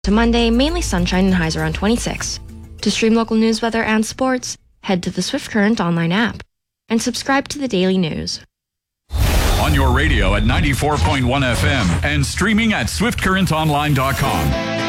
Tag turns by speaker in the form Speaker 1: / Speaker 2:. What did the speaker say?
Speaker 1: To Monday, mainly sunshine and highs around 26. To stream local news, weather, and sports, head to the Swift Current online app and subscribe to the Daily News.
Speaker 2: On your radio at 94.1 FM and streaming at swiftcurrentonline.com.